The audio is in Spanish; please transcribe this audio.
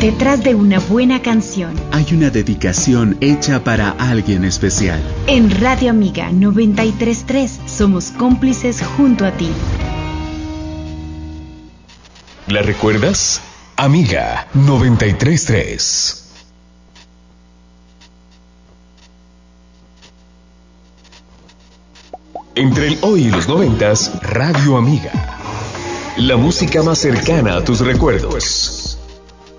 Detrás de una buena canción hay una dedicación hecha para alguien especial. En Radio Amiga 93.3 somos cómplices junto a ti. ¿La recuerdas? Amiga 93.3. Entre el hoy y los 90s, Radio Amiga. La música más cercana a tus recuerdos.